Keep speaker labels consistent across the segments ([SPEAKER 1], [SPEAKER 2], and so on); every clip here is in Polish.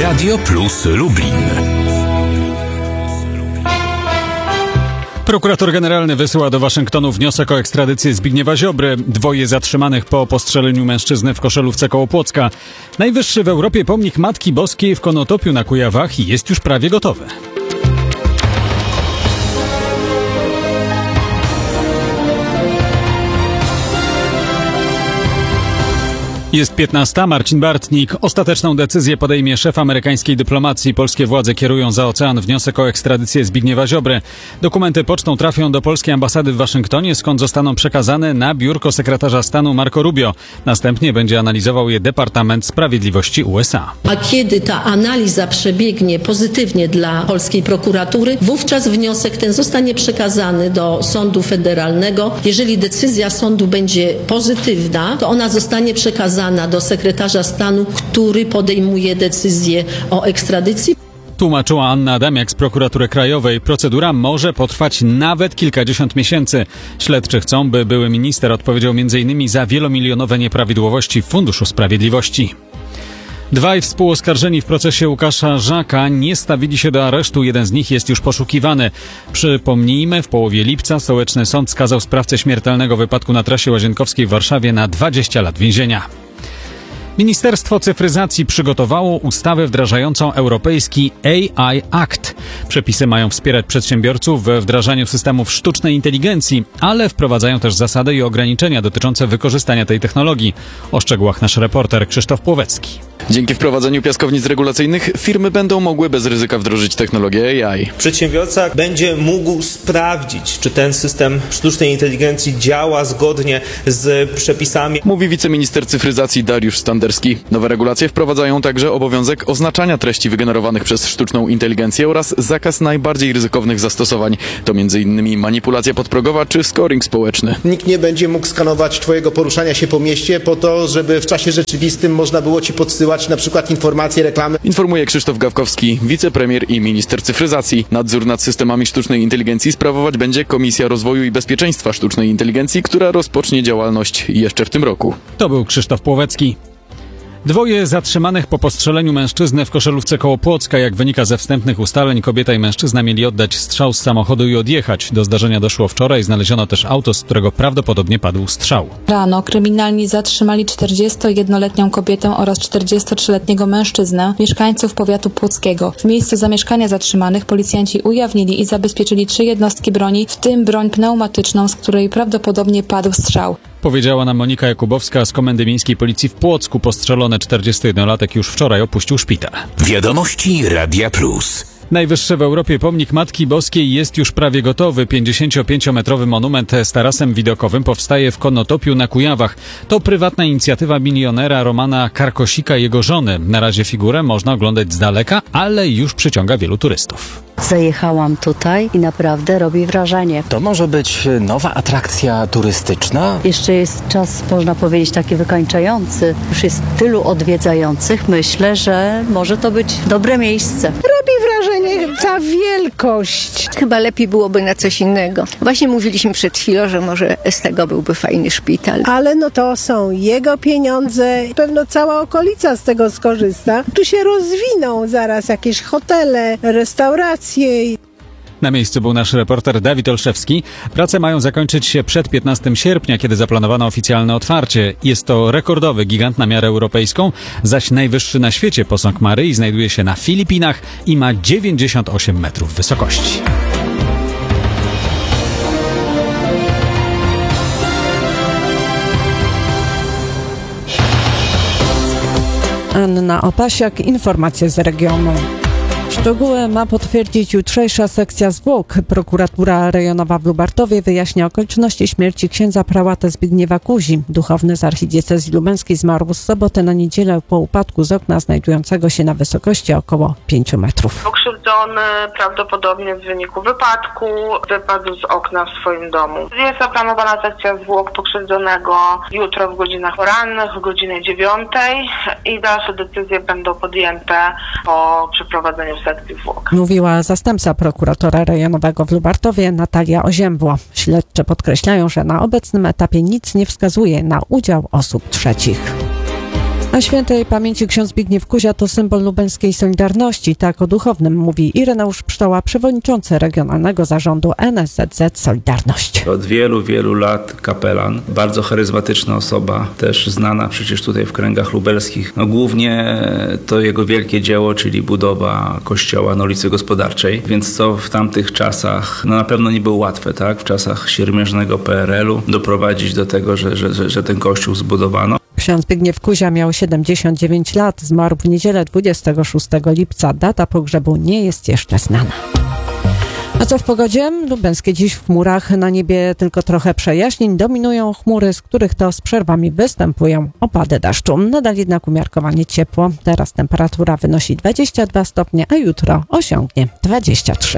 [SPEAKER 1] Radio Plus Lublin.
[SPEAKER 2] Prokurator generalny wysyła do Waszyngtonu wniosek o ekstradycję Zbigniewa Ziobry. 2 zatrzymanych po postrzeleniu mężczyzny w Koszalówce koło Płocka. Najwyższy w Europie pomnik Matki Boskiej w Konotopiu na Kujawach jest już prawie gotowy. Jest 15. Marcin Bartnik. Ostateczną decyzję podejmie szef amerykańskiej dyplomacji. Polskie władze kierują za ocean wniosek o ekstradycję Zbigniewa Ziobry. Dokumenty pocztą trafią do polskiej ambasady w Waszyngtonie, skąd zostaną przekazane na biurko sekretarza stanu Marco Rubio. Następnie będzie analizował je Departament Sprawiedliwości USA.
[SPEAKER 3] A kiedy ta analiza przebiegnie pozytywnie dla polskiej prokuratury, wówczas wniosek ten zostanie przekazany do sądu federalnego. Jeżeli decyzja sądu będzie pozytywna, to ona zostanie przekazana do sekretarza stanu, który podejmuje decyzję o ekstradycji.
[SPEAKER 2] Tłumaczyła Anna Adamiak z Prokuratury Krajowej. Procedura może potrwać nawet kilkadziesiąt miesięcy. Śledczy chcą, by były minister odpowiedział m.in. za wielomilionowe nieprawidłowości w Funduszu Sprawiedliwości. 2 współoskarżeni w procesie Łukasza Żaka nie stawili się do aresztu. Jeden z nich jest już poszukiwany. Przypomnijmy, w połowie lipca stołeczny sąd skazał sprawcę śmiertelnego wypadku na trasie Łazienkowskiej w Warszawie na 20 lat więzienia. Ministerstwo Cyfryzacji przygotowało ustawę wdrażającą europejski AI Act. Przepisy mają wspierać przedsiębiorców we wdrażaniu systemów sztucznej inteligencji, ale wprowadzają też zasady i ograniczenia dotyczące wykorzystania tej technologii. O szczegółach nasz reporter Krzysztof Płowecki.
[SPEAKER 4] Dzięki wprowadzeniu piaskownic regulacyjnych firmy będą mogły bez ryzyka wdrożyć technologię AI.
[SPEAKER 5] Przedsiębiorca będzie mógł sprawdzić, czy ten system sztucznej inteligencji działa zgodnie z przepisami.
[SPEAKER 4] Mówi wiceminister cyfryzacji Dariusz Standerski. Nowe regulacje wprowadzają także obowiązek oznaczania treści wygenerowanych przez sztuczną inteligencję oraz zakaz najbardziej ryzykownych zastosowań. To m.in. manipulacja podprogowa czy scoring społeczny.
[SPEAKER 6] Nikt nie będzie mógł skanować twojego poruszania się po mieście po to, żeby w czasie rzeczywistym można było ci podsyłać na przykład informacje, reklamy.
[SPEAKER 4] Informuje Krzysztof Gawkowski, wicepremier i minister cyfryzacji. Nadzór nad systemami sztucznej inteligencji sprawować będzie Komisja Rozwoju i Bezpieczeństwa Sztucznej Inteligencji, która rozpocznie działalność jeszcze w tym roku.
[SPEAKER 2] To był Krzysztof Płowecki. 2 zatrzymanych po postrzeleniu mężczyzny w Koszalówce koło Płocka. Jak wynika ze wstępnych ustaleń, kobieta i mężczyzna mieli oddać strzał z samochodu i odjechać. Do zdarzenia doszło wczoraj. Znaleziono też auto, z którego prawdopodobnie padł strzał.
[SPEAKER 7] Rano kryminalni zatrzymali 41-letnią kobietę oraz 43-letniego mężczyznę, mieszkańców powiatu płockiego. W miejscu zamieszkania zatrzymanych policjanci ujawnili i zabezpieczyli 3 jednostki broni, w tym broń pneumatyczną, z której prawdopodobnie padł strzał.
[SPEAKER 2] Powiedziała nam Monika Jakubowska z Komendy Miejskiej Policji w Płocku. Postrzelony 41-latek już wczoraj opuścił szpital.
[SPEAKER 1] Wiadomości Radia Plus.
[SPEAKER 2] Najwyższy w Europie pomnik Matki Boskiej jest już prawie gotowy. 55-metrowy monument z tarasem widokowym powstaje w Konotopiu na Kujawach. To prywatna inicjatywa milionera Romana Karkosika i jego żony. Na razie figurę można oglądać z daleka, ale już przyciąga wielu turystów.
[SPEAKER 8] Zajechałam tutaj i naprawdę robi wrażenie.
[SPEAKER 9] To może być nowa atrakcja turystyczna?
[SPEAKER 8] Jeszcze jest czas, można powiedzieć, taki wykańczający. Już jest tylu odwiedzających. Myślę, że może to być dobre miejsce.
[SPEAKER 10] Robi wrażenie ta wielkość.
[SPEAKER 11] Chyba lepiej byłoby na coś innego. Właśnie mówiliśmy przed chwilą, że może z tego byłby fajny szpital.
[SPEAKER 10] Ale no to są jego pieniądze. Pewno cała okolica z tego skorzysta. Tu się rozwiną zaraz jakieś hotele, restauracje.
[SPEAKER 2] Na miejscu był nasz reporter Dawid Olszewski. Prace mają zakończyć się przed 15 sierpnia, kiedy zaplanowano oficjalne otwarcie. Jest to rekordowy gigant na miarę europejską, zaś najwyższy na świecie posąg Maryi znajduje się na Filipinach i ma 98 metrów wysokości.
[SPEAKER 12] Anna Opasiak, informacje z regionu. Szczegóły ma potwierdzić jutrzejsza sekcja zwłok. Prokuratura rejonowa w Lubartowie wyjaśnia okoliczności śmierci księdza prałata Zbigniewa Kuzi. Duchowny z archidiecezji lubelskiej zmarł z soboty na niedzielę po upadku z okna znajdującego się na wysokości około 5 metrów.
[SPEAKER 13] Pokrzywdzony prawdopodobnie w wyniku wypadku wypadł z okna w swoim domu. Jest zaplanowana sekcja zwłok pokrzywdzonego jutro w godzinach porannych, o godzinie 9 i dalsze decyzje będą podjęte po przeprowadzeniu sekcji zwłok.
[SPEAKER 12] Mówiła zastępca prokuratora rejonowego w Lubartowie Natalia Oziębło. Śledczy podkreślają, że na obecnym etapie nic nie wskazuje na udział osób trzecich. A świętej pamięci ksiądz Zbigniew Kuzia to symbol lubelskiej Solidarności. Tak o duchownym mówi Ireneusz Pszczoła, przewodniczący Regionalnego Zarządu NSZZ Solidarność.
[SPEAKER 14] Od wielu, wielu lat kapelan, bardzo charyzmatyczna osoba, też znana przecież tutaj w kręgach lubelskich. Głównie to jego wielkie dzieło, czyli budowa kościoła na ulicy Gospodarczej, więc co w tamtych czasach na pewno nie było łatwe, tak? W czasach siermiężnego PRL-u doprowadzić do tego, że ten kościół zbudowano.
[SPEAKER 12] Ksiądz Zbigniew Kuzia miał 79 lat, zmarł w niedzielę 26 lipca. Data pogrzebu nie jest jeszcze znana. A co w pogodzie? Lubelskie dziś w chmurach, na niebie tylko trochę przejaśnień. Dominują chmury, z których to z przerwami występują opady deszczu. Nadal jednak umiarkowanie ciepło. Teraz temperatura wynosi 22 stopnie, a jutro osiągnie 23.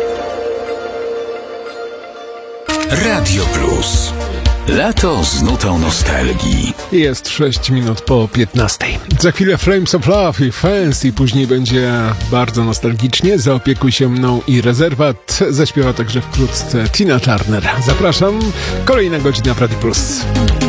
[SPEAKER 1] Radio Plus. Lato z nutą nostalgii.
[SPEAKER 15] Jest 6 minut po 15. Za chwilę Flames of Love i Fans i później będzie bardzo nostalgicznie. Zaopiekuj się mną i Rezerwat. Zaśpiewa także wkrótce Tina Turner. Zapraszam. Kolejna godzina w Radio Plus.